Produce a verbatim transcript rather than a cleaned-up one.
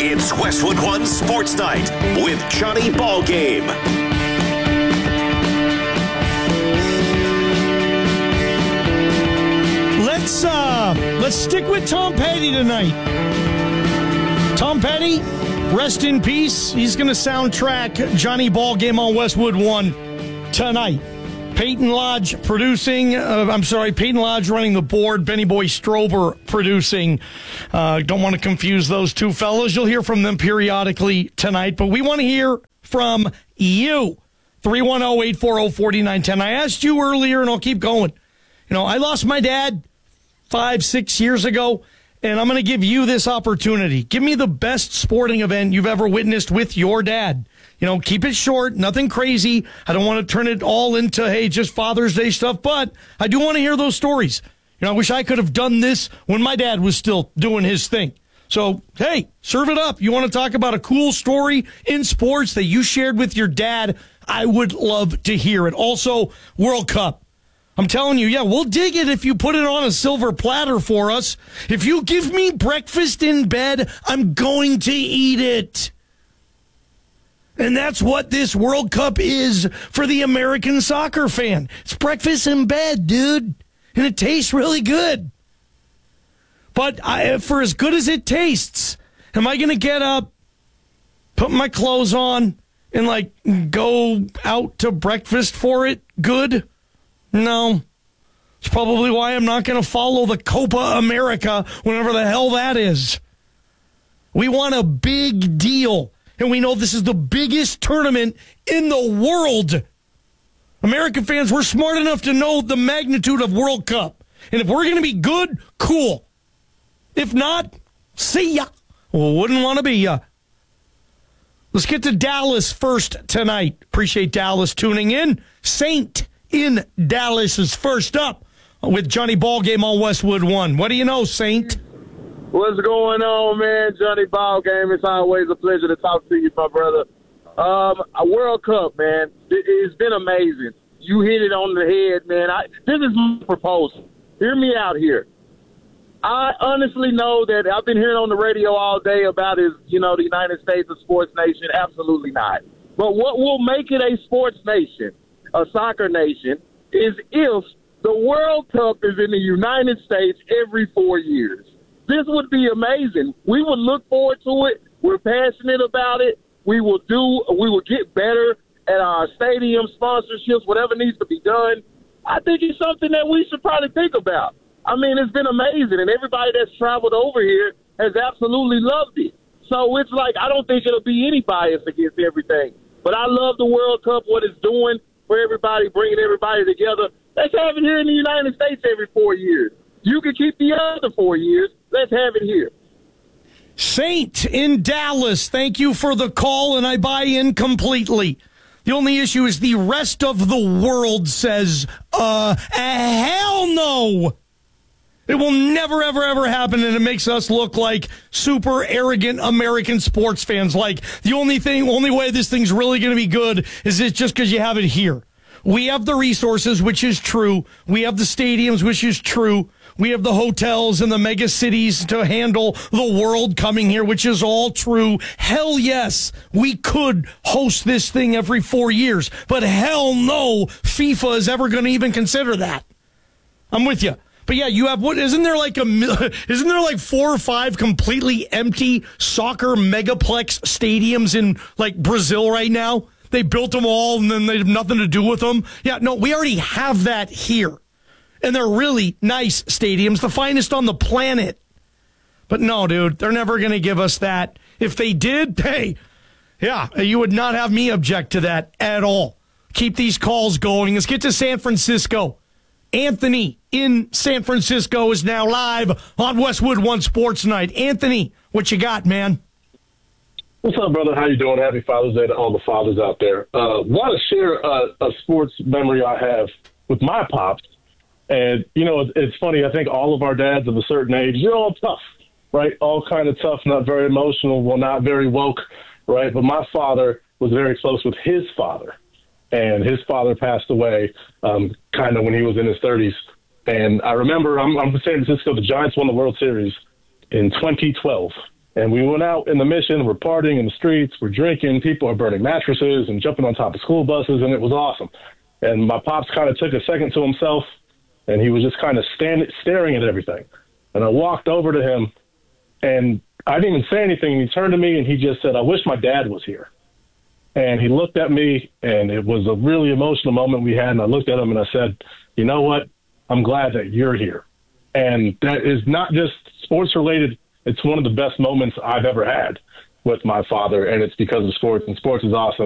It's Westwood One Sports Night with Johnny Ballgame. Let's uh, let's stick with Tom Petty tonight. Tom Petty, rest in peace. He's going to soundtrack Johnny Ballgame on Westwood One tonight. Peyton Lodge producing. Uh, I'm sorry, Peyton Lodge running the board. Benny Boy Strober producing. Uh, don't want to confuse those two fellows. You'll hear from them periodically tonight, but we want to hear from you. three one zero, eight four zero, four nine one zero. I asked you earlier, and I'll keep going. You know, I lost my dad five, six years ago, and I'm going to give you this opportunity. Give me the best sporting event you've ever witnessed with your dad. You know, keep it short, nothing crazy. I don't want to turn it all into, hey, just Father's Day stuff, but I do want to hear those stories. You know, I wish I could have done this when my dad was still doing his thing. So, hey, serve it up. You want to talk about a cool story in sports that you shared with your dad? I would love to hear it. Also, World Cup. I'm telling you, yeah, we'll dig it if you put it on a silver platter for us. If you give me breakfast in bed, I'm going to eat it. And that's what this World Cup is for the American soccer fan. It's breakfast in bed, dude. And it tastes really good. But I, for as good as it tastes, am I going to get up, put my clothes on, and, like, go out to breakfast for it good? No. It's probably why I'm not going to follow the Copa America, whenever the hell that is. We want a big deal. And we know this is the biggest tournament in the world. American fans, we're smart enough to know the magnitude of World Cup. And if we're going to be good, cool. If not, see ya. Wouldn't want to be ya. Let's get to Dallas first tonight. Appreciate Dallas tuning in. Saint in Dallas is first up with Johnny Ballgame on Westwood One. What do you know, Saint? What's going on, man? Johnny Ballgame. It's always a pleasure to talk to you, my brother. Um, a World Cup, man. It's been amazing. You hit it on the head, man. I, this is my proposal. Hear me out here. I honestly know that I've been hearing on the radio all day about is, you know, the United States a sports nation. Absolutely not. But what will make it a sports nation, a soccer nation, is if the World Cup is in the United States every four years. This would be amazing. We would look forward to it. We're passionate about it. We will do. We will get better at our stadium sponsorships, whatever needs to be done. I think it's something that we should probably think about. I mean, it's been amazing, and everybody that's traveled over here has absolutely loved it. So it's like I don't think it'll be any bias against everything. But I love the World Cup, what it's doing for everybody, bringing everybody together. Let's have it here in the United States every four years. You can keep the other four years. Let's have it here. Saint in Dallas, thank you for the call, and I buy in completely. The only issue is the rest of the world says, uh, hell no. It will never, ever, ever happen, and it makes us look like super arrogant American sports fans. Like, the only thing, only way this thing's really going to be good is it just because you have it here. We have the resources, which is true. We have the stadiums, which is true. We have the hotels and the mega cities to handle the world coming here, which is all true. Hell yes, we could host this thing every four years. But hell no, FIFA is ever going to even consider that. I'm with you. But yeah, you have what? Isn't there like a? Isn't there like four or five completely empty soccer megaplex stadiums in like Brazil right now? They built them all and then they have nothing to do with them. Yeah, no, we already have that here. And they're really nice stadiums, the finest on the planet. But no, dude, they're never going to give us that. If they did, hey, yeah, you would not have me object to that at all. Keep these calls going. Let's get to San Francisco. Anthony in San Francisco is now live on Westwood One Sports Night. Anthony, what you got, man? What's up, brother? How you doing? Happy Father's Day to all the fathers out there. Uh, want to share a, a sports memory I have with my pops. And, you know, it's, it's funny. I think all of our dads of a certain age, you're all tough, right? All kind of tough, not very emotional, well, not very woke, right? But my father was very close with his father. And his father passed away um, kind of when he was in his thirties. And I remember I'm, I'm from San Francisco. The Giants won the World Series in twenty twelve. And we went out in the mission. We're partying in the streets. We're drinking. People are burning mattresses and jumping on top of school buses, and it was awesome. And my pops kind of took a second to himself, and he was just kind of stand, staring at everything. And I walked over to him, and I didn't even say anything. And he turned to me, and he just said, "I wish my dad was here." And he looked at me, and it was a really emotional moment we had. And I looked at him, and I said, "You know what? I'm glad that you're here." And that is not just sports-related. It's one of the best moments I've ever had with my father, and it's because of sports, and sports is awesome.